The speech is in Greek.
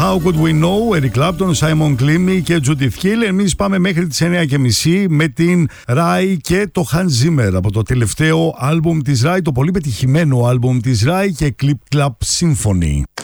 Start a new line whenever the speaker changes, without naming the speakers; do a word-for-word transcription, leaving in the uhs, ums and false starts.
How Could We Know, Eric Clapton, Simon Clemmy και Judith Hill. Εμείς πάμε μέχρι τις εννιά και μισή με την Rai και το Hans Zimmer από το τελευταίο άλμπουμ της Rai, το πολύ πετυχημένο άλμπουμ της Rai και Clip Clap Symphony.